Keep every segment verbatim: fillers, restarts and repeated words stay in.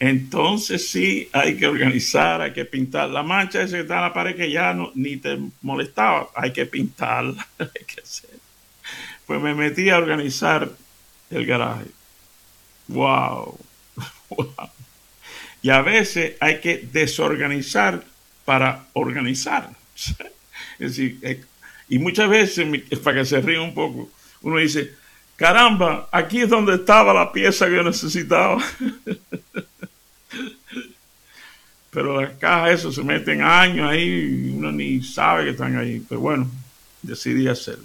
entonces sí hay que organizar, hay que pintar. La mancha esa que está en la pared que ya no, ni te molestaba, hay que pintarla, hay que hacer. Pues me metí a organizar el garaje. Wow, wow. Y a veces hay que desorganizar para organizar. Es decir, eh, y muchas veces, para que se ría un poco, uno dice, caramba, aquí es donde estaba la pieza que yo necesitaba. Pero las cajas, eso, se meten años ahí y uno ni sabe que están ahí. Pero bueno, decidí hacerlo.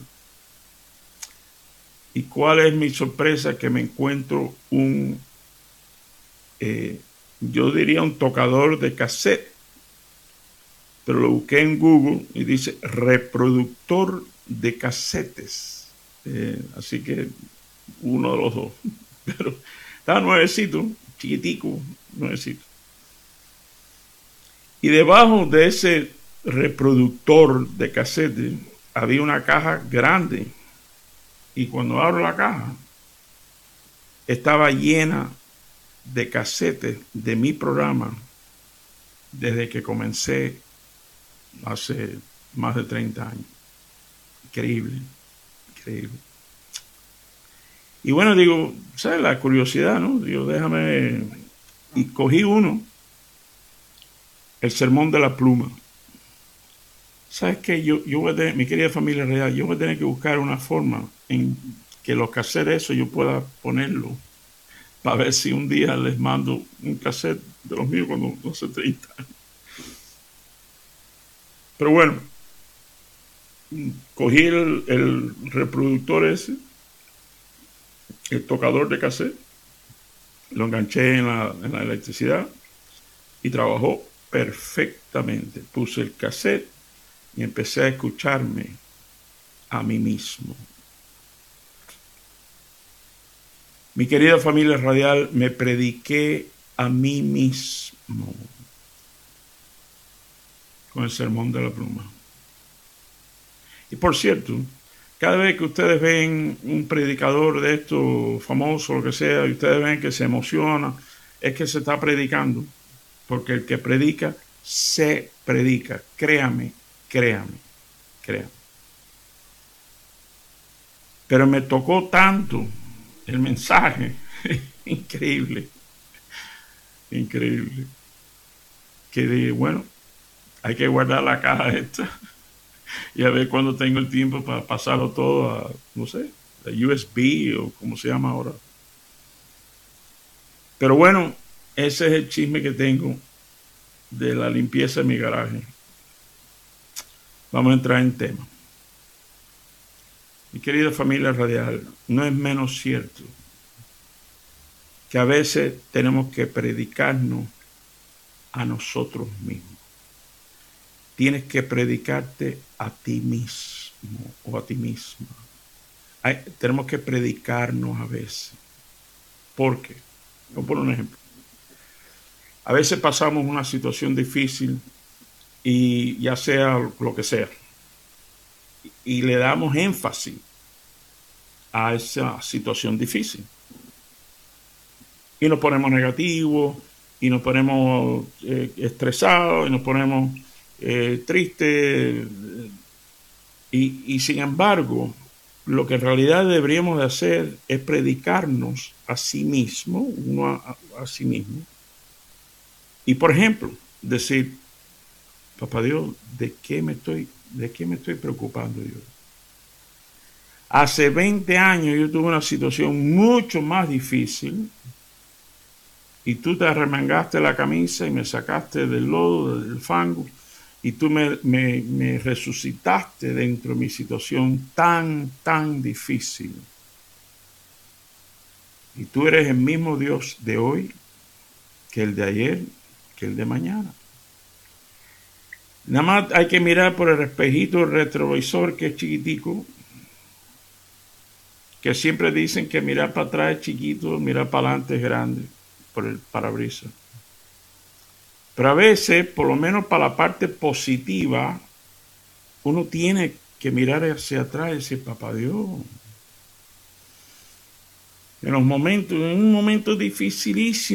¿Y cuál es mi sorpresa? Que me encuentro un, eh, yo diría un tocador de cassette, pero lo busqué en Google y dice reproductor de casetes. Eh, así que uno de los dos. Pero estaba nuevecito, chiquitico, nuevecito. Y debajo de ese reproductor de cassette había una caja grande. Y cuando abro la caja, estaba llena de casetes de mi programa desde que comencé hace más de treinta años. Increíble, increíble. Y bueno, digo, ¿sabes? La curiosidad, ¿no? Digo, déjame. Y cogí uno, el Sermón de la Pluma. ¿Sabes qué? Yo, yo voy a tener, mi querida familia real, yo voy a tener que buscar una forma en que los cassettes eso yo pueda ponerlo para ver si un día les mando un cassette de los míos cuando no sé treinta años. Pero bueno, cogí el, el reproductor ese, el tocador de cassette, lo enganché en la, en la electricidad y trabajó perfectamente. Puse el cassette y empecé a escucharme a mí mismo. Mi querida familia radial, me prediqué a mí mismo con el Sermón de la Pluma. Y por cierto, cada vez que ustedes ven un predicador de esto famoso, lo que sea, y ustedes ven que se emociona, es que se está predicando. Porque el que predica, se predica. Créame, créame, créame. Pero me tocó tanto el mensaje, increíble, increíble, que dije, bueno, hay que guardar la caja esta y a ver cuándo tengo el tiempo para pasarlo todo a, no sé, a U S B o como se llama ahora. Pero bueno, ese es el chisme que tengo de la limpieza de mi garaje. Vamos a entrar en tema. Mi querida familia radial, no es menos cierto que a veces tenemos que predicarnos a nosotros mismos. Tienes que predicarte a ti mismo o a ti misma. Hay, tenemos que predicarnos a veces. ¿Por qué? Voy a poner un ejemplo. A veces pasamos una situación difícil y ya sea lo que sea, y le damos énfasis a esa situación difícil. Y nos ponemos negativos, y nos ponemos eh, estresados, y nos ponemos eh, tristes. Y, y sin embargo, lo que en realidad deberíamos de hacer es predicarnos a sí mismo, uno a, a, a sí mismo. Y por ejemplo, decir, papá Dios, ¿de qué me estoy, de qué me estoy preocupando yo? Hace veinte años yo tuve una situación mucho más difícil y tú te arremangaste la camisa y me sacaste del lodo, del fango, y tú me, me, me resucitaste dentro de mi situación tan, tan difícil. Y tú eres el mismo Dios de hoy que el de ayer, que el de mañana. Nada más hay que mirar por el espejito el retrovisor, que es chiquitico, que siempre dicen que mirar para atrás es chiquito, mirar para adelante es grande, por el parabrisas. Pero a veces, por lo menos para la parte positiva, uno tiene que mirar hacia atrás y decir, papá Dios, en los momentos, en un momento dificilísimo,